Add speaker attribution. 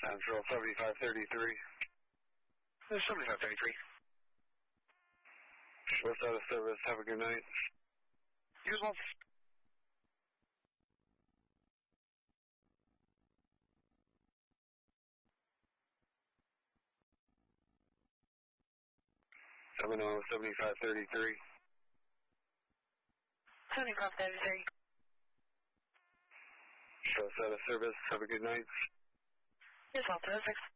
Speaker 1: Central 7533.
Speaker 2: 7533.
Speaker 1: What's out of service? Have a good night.
Speaker 2: You as well.
Speaker 1: Seminole 7533.
Speaker 3: 7533.
Speaker 1: What's out of service? Have a good night.
Speaker 3: You as well, 6.